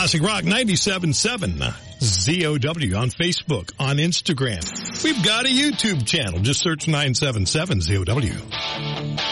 Classic Rock 97.7 ZOW on Facebook, on Instagram. We've got a YouTube channel. Just search 977 ZOW.